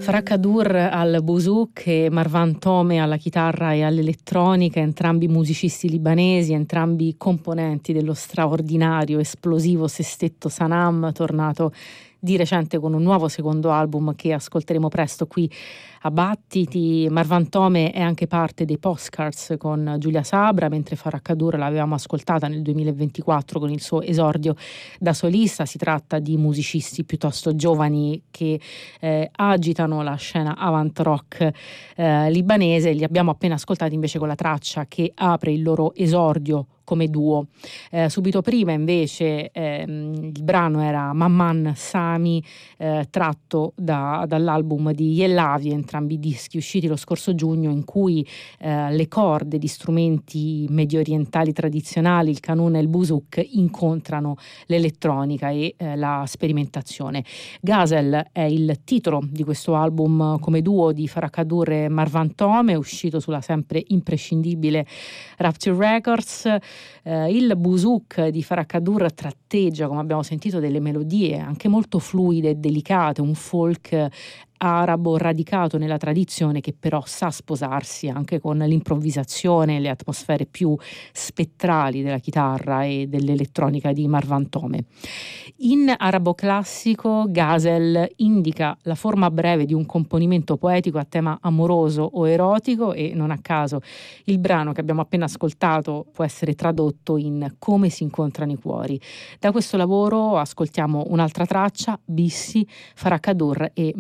Farakadur al bouzuk e Marwan Tome alla chitarra e all'elettronica, entrambi musicisti libanesi, entrambi componenti dello straordinario, esplosivo sestetto Sanam, tornato di recente con un nuovo secondo album che ascolteremo presto qui a Battiti. Marwan Tome è anche parte dei Postcards con Giulia Sabra, mentre Farakadur l'avevamo ascoltata nel 2024 con il suo esordio da solista. Si tratta di musicisti piuttosto giovani che agitano la scena avant rock libanese. Li abbiamo appena ascoltati invece con la traccia che apre il loro esordio come duo. Subito prima invece il brano era Mamman Sami, tratto dall'album di Yellavi, entrambi dischi usciti lo scorso giugno, in cui le corde di strumenti medio orientali tradizionali, il kanun e il bouzuk, incontrano l'elettronica e la sperimentazione. Gazel è il titolo di questo album come duo di Farakadur e Marwan Tome, uscito sulla sempre imprescindibile Rapture Records. Il bouzuk di Farakadur tratteggia, come abbiamo sentito, delle melodie anche molto fluide e delicate, un folk arabo radicato nella tradizione che però sa sposarsi anche con l'improvvisazione e le atmosfere più spettrali della chitarra e dell'elettronica di Marwan Tome. In arabo classico Gazel indica la forma breve di un componimento poetico a tema amoroso o erotico, e non a caso il brano che abbiamo appena ascoltato può essere tradotto in Come si incontrano i cuori. Da questo lavoro ascoltiamo un'altra traccia, Bissi, Farakadur e